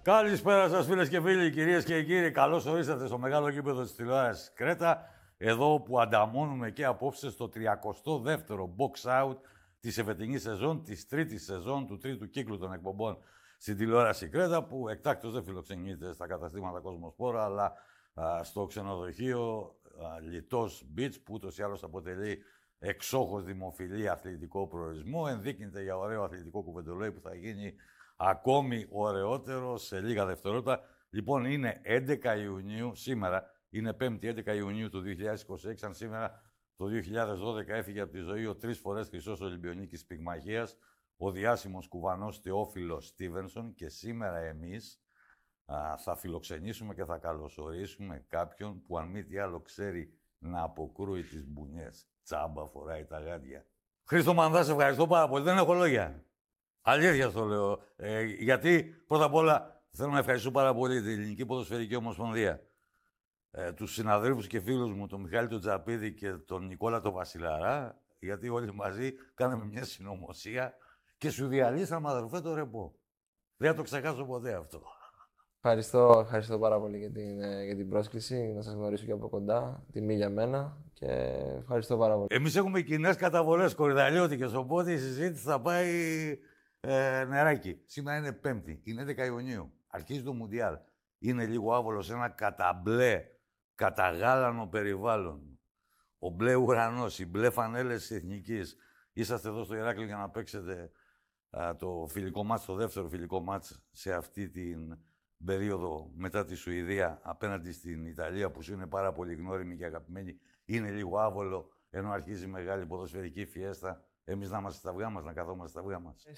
Καλησπέρα σας φίλες και φίλοι, κυρίες και κύριοι. Καλώς ορίσατε στο μεγάλο γήπεδο της τηλεόρασης Κρέτα. Εδώ που ανταμώνουμε και απόψε στο 32ο box out της εφετινής σεζόν, της τρίτης σεζόν, του τρίτου κύκλου των εκπομπών στην τηλεόραση Κρέτα, που εκτάκτως δεν φιλοξενείται στα καταστήματα Κοσμοσπόρα, αλλά στο ξενοδοχείο Λιτός Beach, που ούτως ή άλλως αποτελεί εξόχως δημοφιλή αθλητικό προορισμό. Ενδείκνυται για ωραίο αθλητικό κουβεντολόι που θα γίνει ακόμη ωραιότερο σε λίγα δευτερόλεπτα. Λοιπόν, είναι 11 Ιουνίου, σήμερα, είναι 5η 11 Ιουνίου του 2026, αν σήμερα το 2012 έφυγε από τη ζωή ο 3 φορές χρυσός Ολυμπιονίκης πυγμαχίας, ο διάσημος κουβανός Θεόφιλος Στίβενσον, και σήμερα εμείς θα φιλοξενήσουμε και θα καλωσορίσουμε κάποιον που αν μη τι άλλο ξέρει να αποκρούει τις μπουνιές. Τσάμπα φοράει τα γάντια. Χρήστο Μανδά, σε ευχαριστώ πάρα πολύ. Δεν έχω λόγια. Αλήθεια το λέω. Γιατί πρώτα απ' όλα θέλω να ευχαριστήσω πάρα πολύ την Ελληνική Ποδοσφαιρική Ομοσπονδία. Τους συναδέλφους και φίλους μου, τον Μιχάλη τον Τζαπίδη και τον Νικόλα τον Βασιλαρά, γιατί όλοι μαζί κάναμε μια συνωμοσία και σου διαλύσαμε, αδερφέ, το ρεπό. Δεν θα το ξεχάσω ποτέ αυτό. Ευχαριστώ πάρα πολύ για την πρόσκληση, να σας γνωρίσω και από κοντά. Τιμή για μένα και ευχαριστώ πάρα πολύ. Εμείς έχουμε κοινές καταβολές κορυδαλιώτικες, οπότε η συζήτηση θα πάει νεράκι. Σήμερα είναι Πέμπτη, είναι 11 Ιουνίου. Αρχίζει το Μουντιάλ. Είναι λίγο άβολο σε ένα καταμπλε, καταγάλανο περιβάλλον. Ο μπλε ουρανός, οι μπλε φανέλες της Εθνικής. Είσαστε εδώ στο Ηράκλειο για να παίξετε το φιλικό μάτς, το δεύτερο φιλικό μάτς σε αυτή την περίοδο μετά τη Σουηδία απέναντι στην Ιταλία, που σου είναι πάρα πολύ γνώριμη και αγαπημένη. Είναι λίγο άβολο, ενώ αρχίζει η μεγάλη ποδοσφαιρική φιέστα. Εμείς να είμαστε στα αυγά μας, να καθόμαστε στα αυγά μας.